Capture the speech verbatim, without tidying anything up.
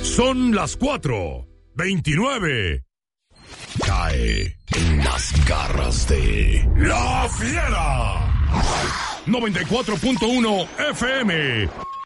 Son las cuatro veintinueve. Cae en las garras de La Fiera. noventa y cuatro punto uno F M.